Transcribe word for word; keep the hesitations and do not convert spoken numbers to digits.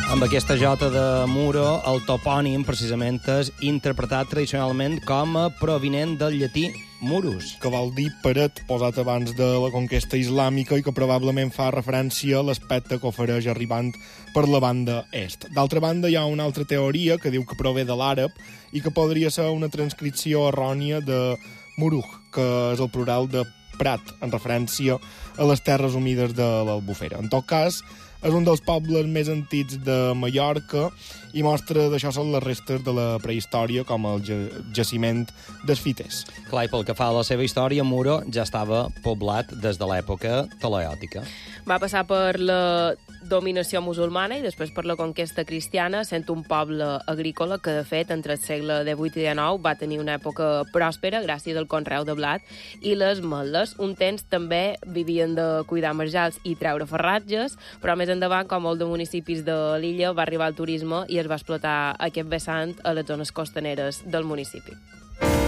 Amb aquesta jota de Muro, el topònim precisament és interpretat tradicionalment com a provinent del llatí murus, que vol dir paret, posat abans de la conquesta islàmica i que probablement fa referència a l'aspecte que ofereix arribant per la banda est. D'altra banda, hi ha una altra teoria que diu que prové de l'àrab i que podria ser una transcripció errònia de muruj, que és el plural de prat, en referència a les terres humides de l'Albufera. En tot cas, és un dels pobles més antics de Mallorca i mostra d'això són les restes de la prehistòria, com el jaciment d'Esfites. Clar, i pel que fa a la seva història, Muro ja estava poblat des de l'època paleòtica. Va passar per la dominació musulmana i després per la conquesta cristiana, sent un poble agrícola que, de fet, entre el segle divuit i dinou va tenir una època pròspera gràcies al conreu de blat i les meles. Un temps també vivien de cuidar marjals i treure ferratges, però més endavant, com molts de municipis de l'illa, va arribar el turisme i es va explotar aquest vessant a les zones costaneres del municipi.